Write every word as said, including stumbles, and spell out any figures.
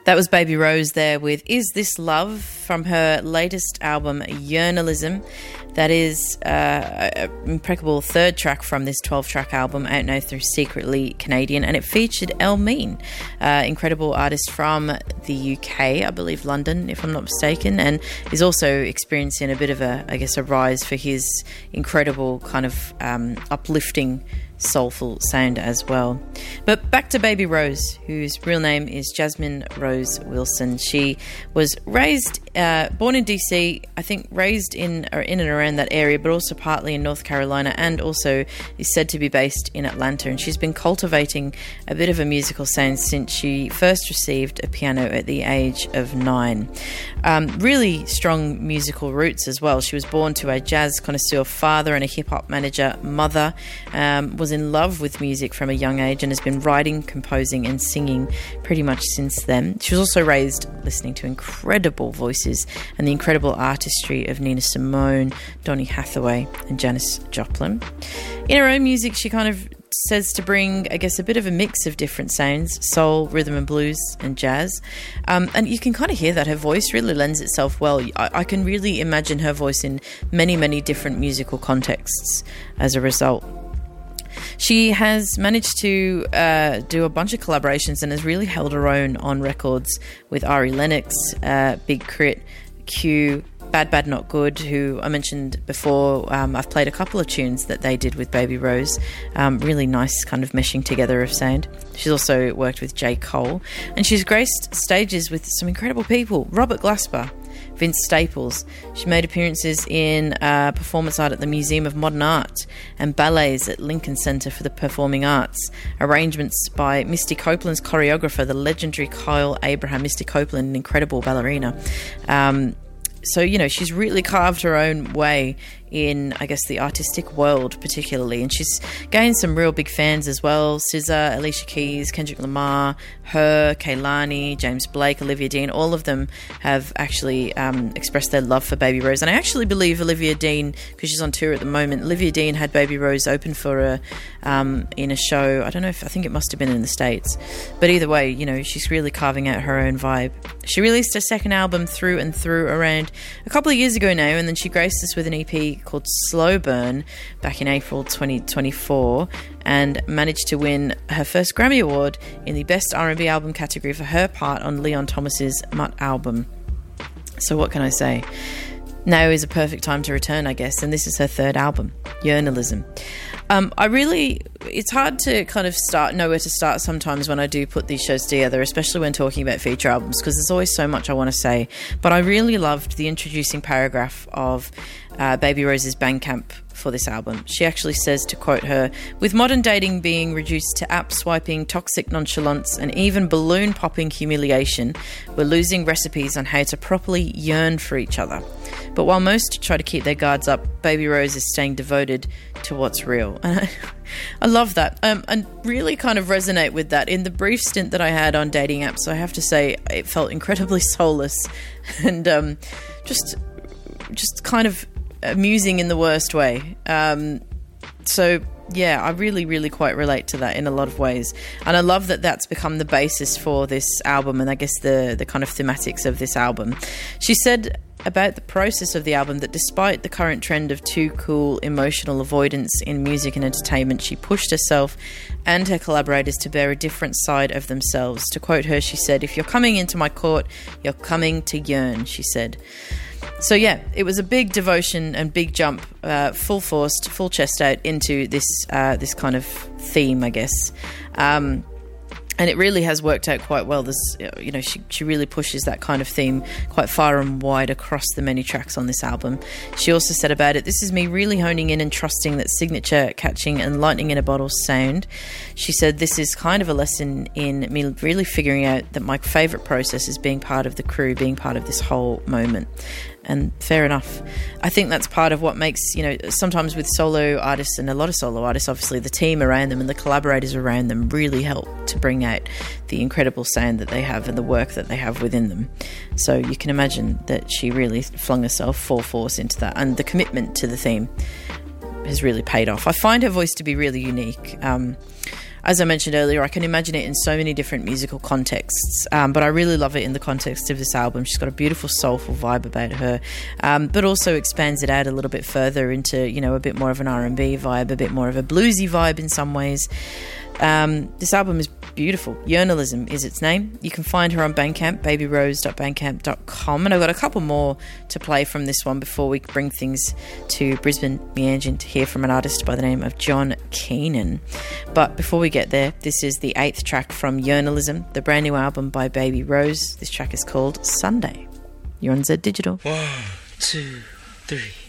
That was Baby Rose there with Is This Love from her latest album, Yearnalism. That is uh, an impeccable third track from this twelve-track album, out now through Secretly Canadian, and it featured El Mean, uh, incredible artist from the U K, I believe London, if I'm not mistaken, and is also experiencing a bit of a, I guess, a rise for his incredible kind of um, uplifting soulful sound as well. But back to Baby Rose, whose real name is Jasmine Rose Wilson. She was raised, uh, born in D C, I think raised in or in and around that area, but also partly in North Carolina, and also is said to be based in Atlanta. And she's been cultivating a bit of a musical sound since she first received a piano at the age of nine. Um, really strong musical roots as well. She was born to a jazz connoisseur father and a hip-hop manager mother, um, was in love with music from a young age and has been writing, composing and singing pretty much since then. She was also raised listening to incredible voices and the incredible artistry of Nina Simone, Donny Hathaway and Janis Joplin. In her own music, she kind of says to bring, I guess, a bit of a mix of different sounds, soul, rhythm and blues and jazz. Um, and you can kind of hear that her voice really lends itself well. I, I can really imagine her voice in many, many different musical contexts as a result. She has managed to uh, do a bunch of collaborations and has really held her own on records with Ari Lennox, uh, Big Crit, Q, Bad Bad Not Good, who I mentioned before. Um, I've played a couple of tunes that they did with Baby Rose. Um, really nice kind of meshing together of sound. She's also worked with J. Cole, and she's graced stages with some incredible people. Robert Glasper, Vince Staples. She made appearances in uh, performance art at the Museum of Modern Art and ballets at Lincoln Center for the Performing Arts. Arrangements by Misty Copeland's choreographer, the legendary Kyle Abraham. Misty Copeland, an incredible ballerina. Um, so, you know, she's really carved her own way in, I guess, the artistic world particularly, and she's gained some real big fans as well. S Z A, Alicia Keys, Kendrick Lamar, her, Kehlani, James Blake, Olivia Dean, all of them have actually um, expressed their love for Baby Rose. And I actually believe Olivia Dean, because she's on tour at the moment, Olivia Dean had Baby Rose open for her um, in a show. I don't know if, I think it must have been in the States, but either way, you know, she's really carving out her own vibe. She released her second album, Through and Through, around a couple of years ago now, and then she graced us with an E P called Slow Burn back in April twenty twenty-four, and managed to win her first Grammy Award in the Best R and B Album category for her part on Leon Thomas's Mutt album. So what can I say? Now is a perfect time to return, I guess, and this is her third album, Yearnalism. Um, I really, it's hard to kind of start, know where to start sometimes when I do put these shows together, especially when talking about feature albums, because there's always so much I want to say. But I really loved the introducing paragraph of uh, Baby Rose's Bandcamp for this album. She actually says, to quote her, "With modern dating being reduced to app swiping, toxic nonchalance, and even balloon popping humiliation, we're losing recipes on how to properly yearn for each other. But while most try to keep their guards up, Baby Rose is staying devoted to what's real." And I, I love that, um, and really kind of resonate with that. In the brief stint that I had on dating apps, I have to say it felt incredibly soulless and um, just, just kind of amusing in the worst way. Um, so yeah, I really, really quite relate to that in a lot of ways. And I love that that's become the basis for this album, and I guess the, the kind of thematics of this album. She said about the process of the album that despite the current trend of too cool emotional avoidance in music and entertainment, she pushed herself and her collaborators to bear a different side of themselves. To quote her, she said, "If you're coming into my court, you're coming to yearn," she said. So yeah, it was a big devotion and big jump, uh, full forced, full chest out into this uh, this kind of theme, I guess. Um, and it really has worked out quite well. This, you know, she, she really pushes that kind of theme quite far and wide across the many tracks on this album. She also said about it, "This is me really honing in and trusting that signature, catching and lightning in a bottle sound." She said, "This is kind of a lesson in me really figuring out that my favourite process is being part of the crew, being part of this whole moment." And fair enough. I think that's part of what makes, you know, sometimes with solo artists, and a lot of solo artists, obviously the team around them and the collaborators around them really help to bring out the incredible sound that they have and the work that they have within them. So you can imagine that she really flung herself full force into that, and the commitment to the theme has really paid off. I find her voice to be really unique. Um, as I mentioned earlier, I can imagine it in so many different musical contexts, um, but I really love it in the context of this album. She's got a beautiful soulful vibe about her, um, but also expands it out a little bit further into, you know, a bit more of an R and B vibe, a bit more of a bluesy vibe in some ways. Um, this album is beautiful. Journalism is its name. You can find her on Bandcamp, baby rose dot bandcamp dot com. And I've got a couple more to play from this one before we bring things to Brisbane Meanjin to hear from an artist by the name of John Keenan. But before we get there, this is the eighth track from Journalism, the brand new album by Baby Rose. This track is called Sunday. You're on Z Digital. One, two, three.